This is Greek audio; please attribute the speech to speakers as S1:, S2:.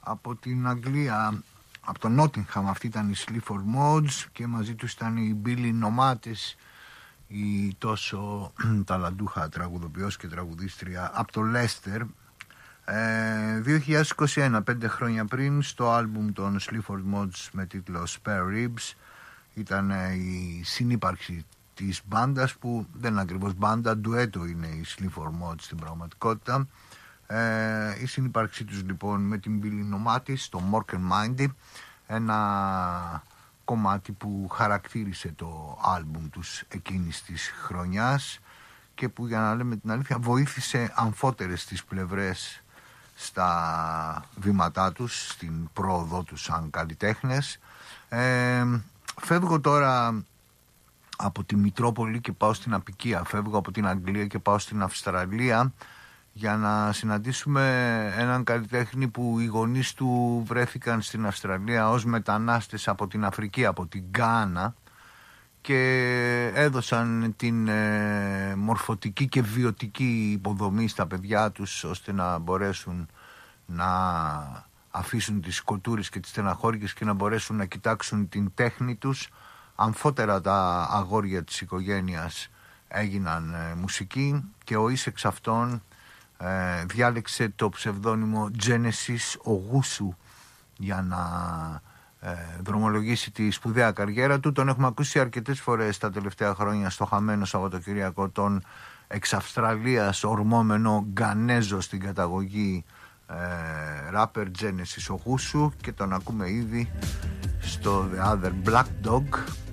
S1: Από την Αγγλία, από το Νότιγχαμ, αυτή ήταν η Sleaford Mods και μαζί τους ήταν η Billy Nomatis, η τόσο ταλαντούχα τραγουδοποιός και τραγουδίστρια από το Leicester. 2021, 5 χρόνια πριν, στο άλμπουμ των Sleaford Mods με τίτλο Spare Ribs, ήταν η συνύπαρξη της μπάντας, που δεν είναι ακριβώς μπάντα, ντουέτο είναι η Sleaford Mods στην πραγματικότητα. Η συνύπαρξή τους λοιπόν με την Billy Nomatis, το Mork and Mindy, ένα κομμάτι που χαρακτήρισε το άλμπουμ τους εκείνης της χρονιάς και που, για να λέμε την αλήθεια, βοήθησε αμφότερες τις πλευρές στα βήματά τους, στην πρόοδό τους σαν καλλιτέχνες. Φεύγω τώρα από τη Μητρόπολη και πάω στην Απικία, φεύγω από την Αγγλία και πάω στην Αυστραλία για να συναντήσουμε έναν καλλιτέχνη που οι γονείς του βρέθηκαν στην Αυστραλία ως μετανάστες από την Αφρική, από την Γκάνα, και έδωσαν την μορφωτική και βιωτική υποδομή στα παιδιά τους ώστε να μπορέσουν να αφήσουν τις κοτούρες και τις στεναχώριες και να μπορέσουν να κοιτάξουν την τέχνη τους. Αμφότερα τα αγόρια της οικογένειας έγιναν μουσικοί και ο εις εξ αυτών διάλεξε το ψευδόνυμο Genesis Ογούσου για να δρομολογήσει τη σπουδαία καριέρα του. Τον έχουμε ακούσει αρκετές φορές τα τελευταία χρόνια στο χαμένο Σαββατοκυριακό, τον εξ Αυστραλίας ορμόμενο Γκανέζο στην καταγωγή rapper Genesis Ογούσου, και τον ακούμε ήδη στο The Other Black Dog.